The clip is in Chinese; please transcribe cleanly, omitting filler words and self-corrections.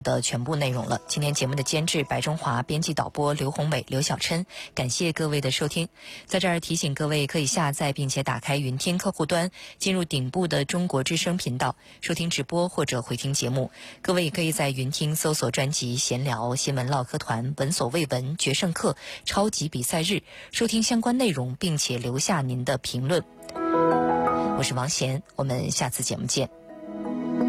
的全部内容了。今天节目的监制白中华，编辑导播刘宏伟、刘晓琛，感谢各位的收听。在这儿提醒各位，可以下载并且打开云听客户端，进入顶部的中国之声频道，收听直播或者回听节目。各位也可以在云听搜索专辑闲聊、新闻唠嗑团、闻所未闻、决胜客、超级比赛日，收听相关内容，并且留下您的评论。我是王贤，我们下次节目见。